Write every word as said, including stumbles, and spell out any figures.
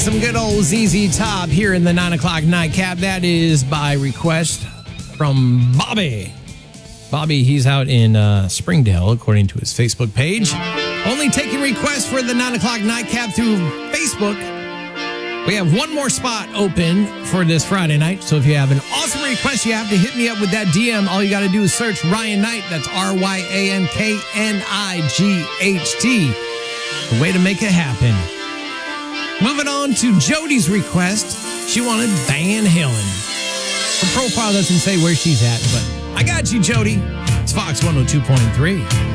some good old Z Z Top here in the nine o'clock nightcap. That is by request from Bobby. Bobby, he's out in uh, Springdale, according to his Facebook page. Only taking requests for the nine o'clock nightcap through Facebook. We have one more spot open for this Friday night. So if you have an awesome request, you have to hit me up with that D M. All you got to do is search Ryan Knight. That's R Y A N K N I G H T. The way to make it happen. Moving on to Jody's request. She wanted Van Halen. Her profile doesn't say where she's at, but I got you, Jody. It's Fox one oh two point three.